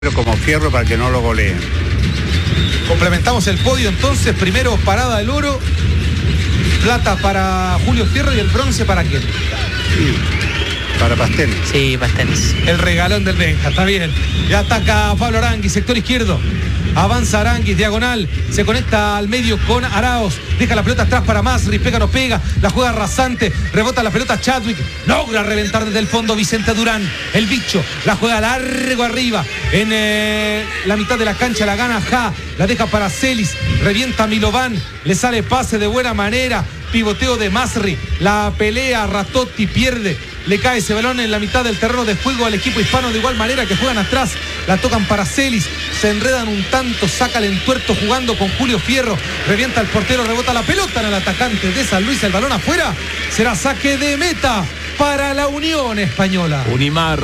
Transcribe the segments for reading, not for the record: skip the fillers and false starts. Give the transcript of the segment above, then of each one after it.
como Fierro para que no lo goleen. Complementamos el podio entonces. Primero Parada del Oro, plata para Julio Fierro y el bronce para quién. Sí, para Pastenes. Sí, Pastenes. El regalón del Benja, está bien. Ya ataca Pablo Aranguis, sector izquierdo. Avanza Aranguis, diagonal, se conecta al medio con Arauz, deja la pelota atrás para Masri, pega, no pega, la juega rasante, rebota la pelota Chadwick, logra reventar desde el fondo Vicente Durán, el bicho, la juega largo arriba, en la mitad de la cancha la gana Ja, la deja para Celis, revienta Milovan, le sale pase de buena manera, pivoteo de Masri, la pelea Ratotti, pierde, le cae ese balón en la mitad del terreno de juego al equipo hispano de igual manera que juegan atrás, la tocan para Celis, se enredan un tanto, saca el entuerto jugando con Julio Fierro, revienta el portero, rebota la pelota en el atacante de San Luis, el balón afuera, será saque de meta para la Unión Española. Unimark,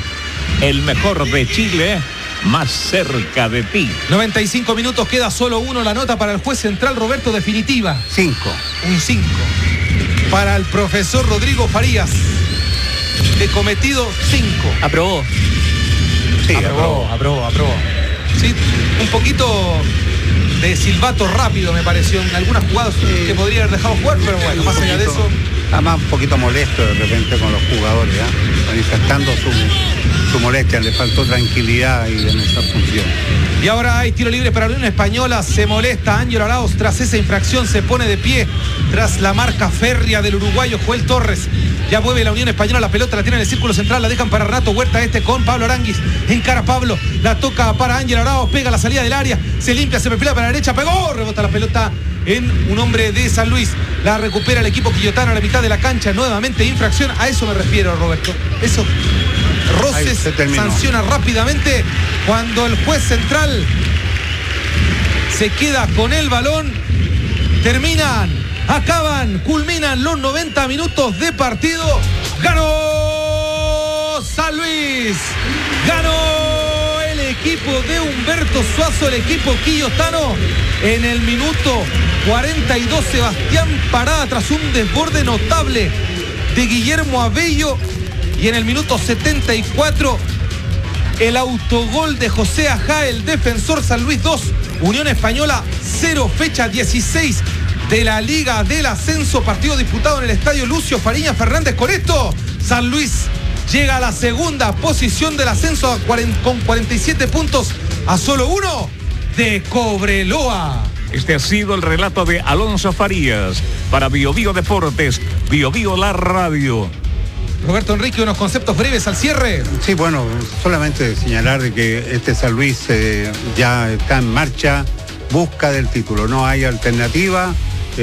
el mejor de Chile, más cerca de ti. 95 minutos, queda solo uno, la nota para el juez central Roberto, definitiva. 5. Un 5. Para el profesor Rodrigo Farías, de cometido 5. Aprobó. Sí, Aprobó. Sí, un poquito de silbato rápido me pareció en algunas jugadas que podría haber dejado jugar, pero bueno, más allá de eso. Además un poquito molesto de repente con los jugadores, manifestando su molestia, le faltó tranquilidad y en esa función. Y ahora hay tiro libre para la Unión Española, se molesta Ángelo Arauz tras esa infracción, se pone de pie tras la marca férrea del uruguayo Joel Torres. Ya mueve la Unión Española, la pelota la tiene en el círculo central, la dejan para Renato Huerta, con Pablo Aranguis, encara a Pablo, la toca para Ángelo Arauz, pega la salida del área, se limpia, se perfila para la derecha, pegó, rebota la pelota en un hombre de San Luis, la recupera el equipo quillotano a la mitad de la cancha, nuevamente infracción, a eso me refiero, Roberto, eso, roces, sanciona rápidamente cuando el juez central se queda con el balón, culminan los 90 minutos de partido, ganó San Luis, ganó el equipo de Humberto Suazo, el equipo quillotano, en el minuto 42 Sebastián Parada tras un desborde notable de Guillermo Abello, y en el minuto 74 el autogol de José Ajá, el defensor. San Luis 2, Unión Española 0, fecha 16 de la Liga del Ascenso, partido disputado en el estadio Lucio Fariña Fernández. Con esto, San Luis llega a la segunda posición del ascenso con 47 puntos, a solo uno de Cobreloa. Este ha sido el relato de Alonso Farías para Bio Bio Deportes, Bio Bio la radio. Roberto Enrique, unos conceptos breves al cierre. Sí, bueno, solamente señalar de que este San Luis ya está en marcha, busca del título, no hay alternativa,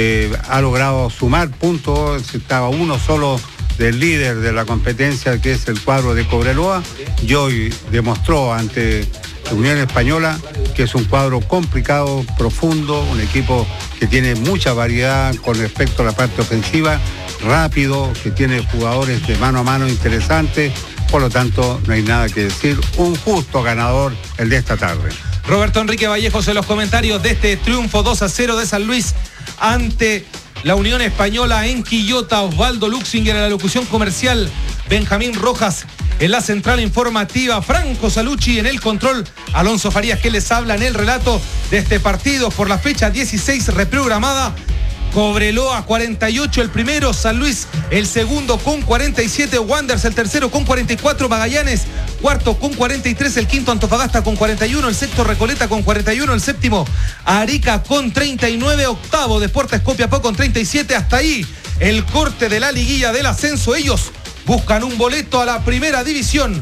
ha logrado sumar puntos, estaba uno solo del líder de la competencia, que es el cuadro de Cobreloa, y hoy demostró ante la Unión Española que es un cuadro complicado, profundo, un equipo que tiene mucha variedad con respecto a la parte ofensiva, rápido, que tiene jugadores de mano a mano interesantes, por lo tanto no hay nada que decir, un justo ganador el de esta tarde. Roberto Enrique Vallejos en los comentarios de este triunfo 2-0 de San Luis ante la Unión Española en Quillota. Osvaldo Luxinger en la locución comercial, Benjamín Rojas en la central informativa, Franco Salucci en el control, Alonso Farías que les habla en el relato de este partido por la fecha 16 reprogramada. Cobreloa 48 el primero, San Luis el segundo con 47, Wanderers el tercero con 44, Magallanes cuarto con 43, el quinto Antofagasta con 41, el sexto Recoleta con 41, el séptimo Arica con 39, octavo Deportes Copiapó con 37, hasta ahí el corte de la liguilla del ascenso. Ellos buscan un boleto a la primera división.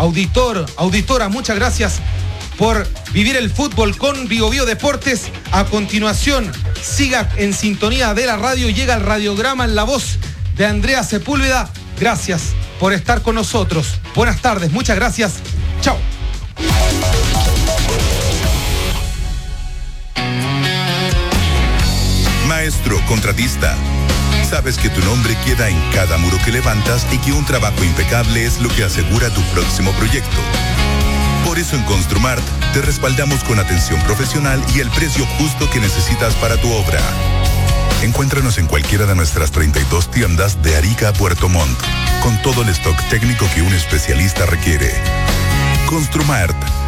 Auditora, muchas gracias por vivir el fútbol con Bio Bio Deportes. A continuación, siga en sintonía de la radio, llega el radiograma en la voz de Andrea Sepúlveda. Gracias por estar con nosotros. Buenas tardes, muchas gracias. Chao. Maestro contratista, sabes que tu nombre queda en cada muro que levantas y que un trabajo impecable es lo que asegura tu próximo proyecto. Por eso en Construmart te respaldamos con atención profesional y el precio justo que necesitas para tu obra. Encuéntranos en cualquiera de nuestras 32 tiendas de Arica a Puerto Montt, con todo el stock técnico que un especialista requiere. Construmart,